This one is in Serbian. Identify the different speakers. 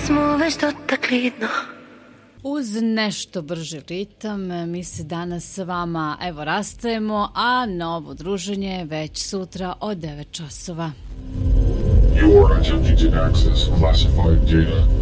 Speaker 1: smo već dotakli dno.
Speaker 2: Uz nešto brži ritam mi se danas s vama evo rastajemo, a novo druženje već sutra od 9 časova.
Speaker 3: You are attempting to access classified data.